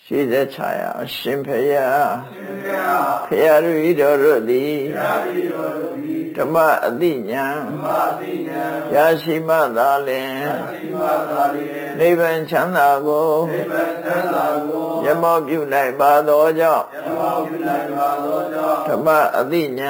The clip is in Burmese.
ရှိသက်ချရာအရှင်ဖယားဖယားတို့ဤတော်တို့သည်ဓမ္မအသိဉာဏ်ရရှိမှသာလျှင်နိဗ္ဗာန်ချမ်းသာကိုရမောပြုနိုင်ပါသောကြောင့်ဓမ္မအသိဉာဏ်